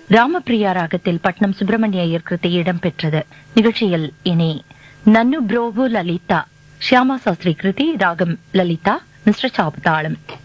ராமபிரியா ராகத்தில் பட்னம் சுப்பிரமணிய ஐயர் கிருதி இடம்பெற்றது. நிகழ்ச்சியில் இனி நன்னு புரோவு லலிதா, ஷியாமா சாஸ்திரி கிருதி, ராகம் லலிதா, மிஸ்ர சாபதாளம்.